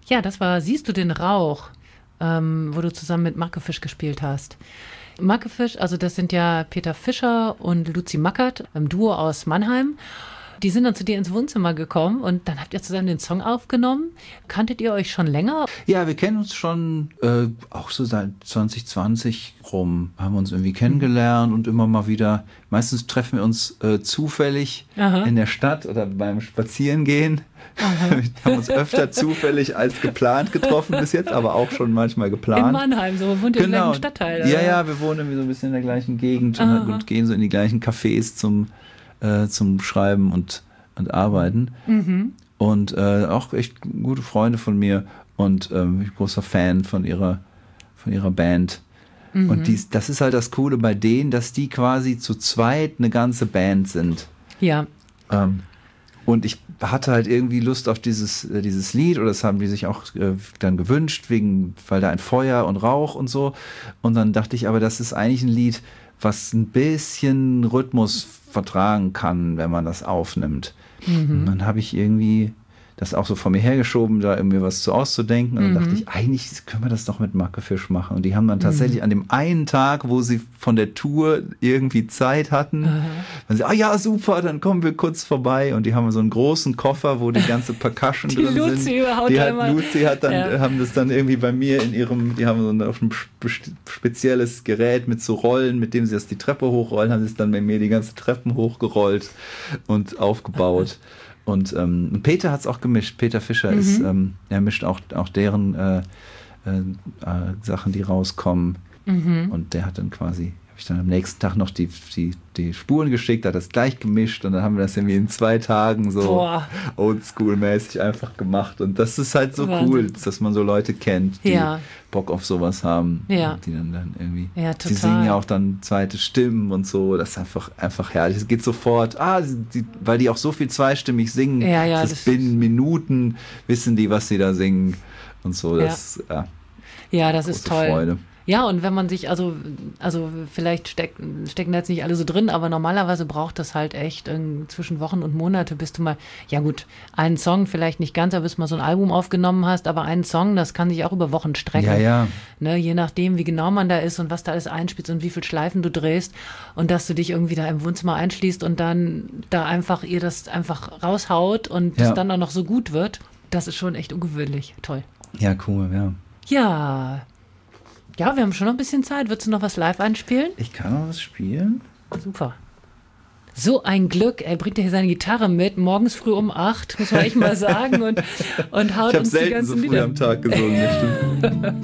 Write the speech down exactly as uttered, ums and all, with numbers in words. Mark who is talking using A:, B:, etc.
A: Ja, das war Siehst du den Rauch, ähm, wo du zusammen mit Marke Fisch gespielt hast. Marke Fisch, also das sind ja Peter Fischer und Luzi Mackert, ein Duo aus Mannheim. Die sind dann zu dir ins Wohnzimmer gekommen und dann habt ihr zusammen den Song aufgenommen. Kanntet ihr euch schon länger?
B: Ja, wir kennen uns schon äh, auch so seit zwanzig zwanzig rum. Haben uns irgendwie kennengelernt und immer mal wieder. Meistens treffen wir uns äh, zufällig Aha. in der Stadt oder beim Spazierengehen. Aha. Wir haben uns öfter zufällig als geplant getroffen bis jetzt, aber auch schon manchmal geplant.
A: In Mannheim, so wohnt ihr genau. im gleichen Stadtteil? Oder?
B: Ja, ja, wir wohnen irgendwie so ein bisschen in der gleichen Gegend und, und gehen so in die gleichen Cafés zum Äh, zum Schreiben und, und Arbeiten. Mhm. Und äh, auch echt gute Freunde von mir und ähm, ich bin großer Fan von ihrer, von ihrer Band. Mhm. Und dies, das ist halt das Coole bei denen, dass die quasi zu zweit eine ganze Band sind.
A: Ja.
B: Ähm, und ich hatte halt irgendwie Lust auf dieses, äh, dieses Lied, oder das haben die sich auch äh, dann gewünscht, wegen, weil da ein Feuer und Rauch und so. Und dann dachte ich, aber das ist eigentlich ein Lied, was ein bisschen Rhythmus vertragen kann, wenn man das aufnimmt. Mhm. Und dann habe ich irgendwie das auch so vor mir hergeschoben, da irgendwie was zu auszudenken. Und dann mhm. dachte ich, eigentlich können wir das doch mit Marke Fisch machen. Und die haben dann tatsächlich mhm. an dem einen Tag, wo sie von der Tour irgendwie Zeit hatten, Aha. dann sie, ah ja, super, dann kommen wir kurz vorbei. Und die haben so einen großen Koffer, wo die ganze Percussion
A: die
B: drin
A: Luzi
B: sind.
A: Haut
B: die hat,
A: immer.
B: Luzi hat dann,
A: ja.
B: haben das dann irgendwie bei mir in ihrem, die haben so ein, auf ein spezielles Gerät mit so Rollen, mit dem sie das die Treppe hochrollen, haben sie es dann bei mir die ganze Treppen hochgerollt und aufgebaut. Und ähm, Peter hat es auch gemischt. Peter Fischer mhm. ist, ähm, er mischt auch, auch deren äh, äh, äh, Sachen, die rauskommen. Mhm. Und der hat dann quasi, habe ich dann am nächsten Tag noch die, die, die Spuren geschickt, hat das gleich gemischt und dann haben wir das irgendwie in zwei Tagen so oldschool-mäßig einfach gemacht. Und das ist halt so Wahnsinn. Cool, dass man so Leute kennt, die ja. Bock auf sowas haben.
A: Ja.
B: Die dann, dann irgendwie,
A: ja, total.
B: Sie singen ja auch dann zweite Stimmen und so. Das ist einfach, einfach herrlich. Es geht sofort, ah, die, weil die auch so viel zweistimmig singen.
A: Ja, ja,
B: das
A: das
B: binnen Minuten wissen die, was sie da singen und so. Das,
A: ja.
B: Ja,
A: ja, das ist toll.
B: Freude.
A: Ja, und wenn man sich, also, also vielleicht steck, stecken da jetzt nicht alle so drin, aber normalerweise braucht das halt echt zwischen Wochen und Monate, bis du mal, ja gut, einen Song vielleicht nicht ganz, aber bis du mal so ein Album aufgenommen hast, aber einen Song, das kann sich auch über Wochen strecken.
B: Ja, ja.
A: Ne, je nachdem, wie genau man da ist und was da alles einspielst und wie viel Schleifen du drehst und dass du dich irgendwie da im Wohnzimmer einschließt und dann da einfach ihr das einfach raushaut und
B: ja.
A: das dann auch noch so gut wird, das ist schon echt ungewöhnlich. Toll.
B: Ja, cool, ja.
A: Ja, Ja, wir haben schon noch ein bisschen Zeit. Würdest du noch was live einspielen?
B: Ich kann noch was spielen.
A: Super. So ein Glück. Er bringt ja hier seine Gitarre mit, morgens früh um acht, muss man echt mal sagen. Und, und haut
B: ich
A: uns die ganzen
B: so früh
A: Lieder.
B: am Tag gesungen, das stimmt.